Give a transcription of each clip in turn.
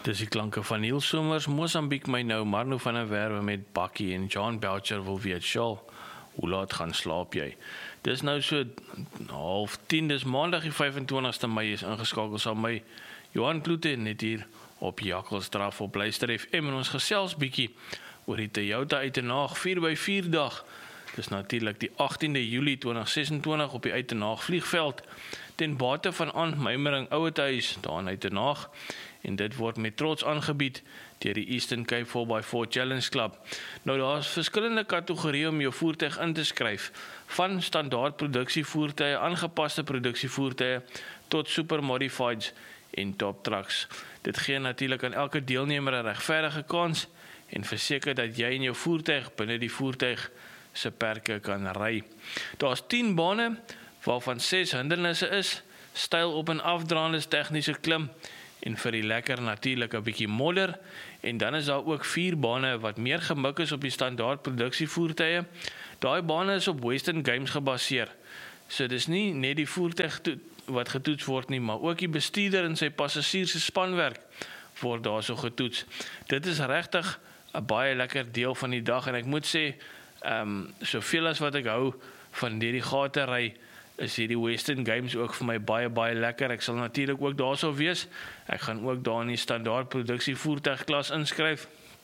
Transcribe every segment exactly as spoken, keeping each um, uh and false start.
Dis die klanke van Niels Somers, Mozambiek my nou, Marno van der Werwe met Bakkie en John Belcher wil weet, Shaal, hoe laat gaan slaap jy? Dis nou so half tien, dis maandag die vyfentwintigste Mei is ingeskakel saam my Johan Kloete net hier op Jakkalsdraf op Luister F M en ons gesels bietjie oor die Toyota Uitenaag vier by vier dag. Dis natuurlik die agtiende Julie twintig sesentwintig op die Uitenaag vliegveld ten bate van Ant Meimering Ouetehuis daar in Uitenaag. En dit word met trots aangebied deur die Eastern Cape four by four Challenge Club. Nou daar is verskillende kategorieë om jou voertuig in te skryf, van standaard produksievoertuie, aangepaste produksievoertuie tot super modifieds en top trucks. Dit gee natuurlik aan elke deelnemer 'n regverdige kans en verseker dat jy en jou voertuig binne die voertuig se perke kan ry. Daar's tien bane waarvan ses hindernisse is, styl op en afdraandes tegniese klim en vir die lekker natuurlik 'n bietjie modder, en dan is daar ook vier bane wat meer gemik is op die standaard produksievoertuie. Daai bane is op Western Games gebaseer. So dis nie net die voertuig wat getoets word nie, maar ook die bestuurder en sy passasiers se spanwerk word daarso getoets. Dit is regtig 'n baie lekker deel van die dag en ek moet sê, ehm um, soveel as wat ek hou van hierdie gate ry, is hierdie Western Games ook vir my baie baie lekker. Ek sal natuurlik ook daarso wees. Ek gaan ook daar in die standaard produksie voertuigklas inskryf.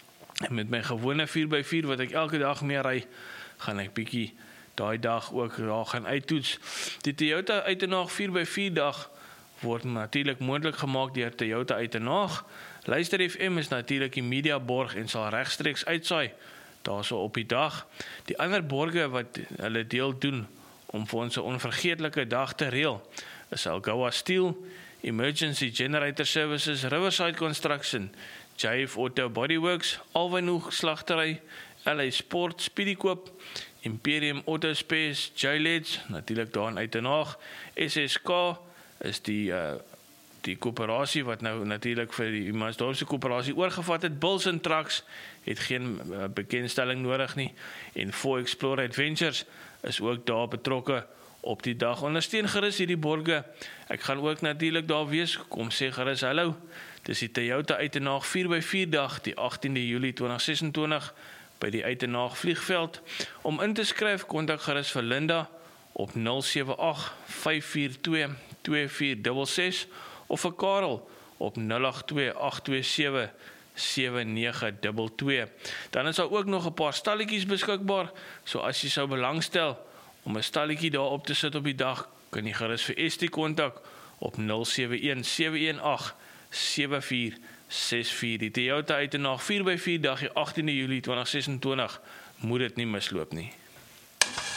En met my gewone vier by vier wat ek elke dag mee ry, gaan ek bietjie daai dag ook daar gaan uittoets. Die Toyota Uitenaag vier by vier dag word natuurlik moontlik gemaak deur Toyota Uitenaag. Luister F M is natuurlik die media borg en sal regstreeks uitsaai daarso op die dag. Die ander borge wat hulle deel doen om vir ons 'n onvergeetlike dag te reël, is Algoa Steel, Emergency Generator Services, Riverside Construction, J F Auto Bodyworks, Alwynhoek Slagtery, L A Sport, Speedykoop, Imperium Auto Space, J-Leds, natuurlik daar in Uitenaag, S S K is die uh, die koöperasie wat nou natuurlik vir die Maasdorpse koöperasie oorgevat het. Bulls and Trucks het geen uh, bekendstelling nodig nie, en For Explorer Adventures is ook daar betrokke op die dag. Ondersteun gerus hierdie borge. Ek gaan ook natuurlik daar wees. Kom sê gerus hallo. Dis die Toyota Uitenaag vier by vier dag, die agtiende Julie twintig sesentwintig by die Uitenaag vliegveld. Om in te skryf, kontak gerus vir Linda op nul sewe agt vyf vier twee twee vier ses ses of vir Karel op nul agt twee agt twee sewe sewe nege twee twee. Dan is daar ook nog 'n paar stalletjies beskikbaar, so as jy sou belangstel om 'n stalletjie daar op te sit op die dag, kan jy gerus vir Estie kontak op nul sewe een sewe een agt sewe vier ses vier. Die Toyota Uitenaag vier by vier dag, die agtiende Julie twintig sesentwintig, moet dit nie misloop nie.